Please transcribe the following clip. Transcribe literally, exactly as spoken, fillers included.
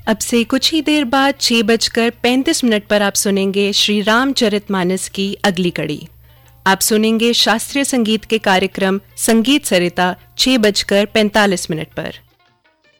अब से कुछ ही देर बाद छह बजकर पैंतीस मिनट पर आप सुनेंगे श्री रामचरितमानस की अगली कड़ी। आप सुनेंगे शास्त्रीय संगीत के कार्यक्रम संगीत सरिता छह बजकर पैंतालीस मिनट पर।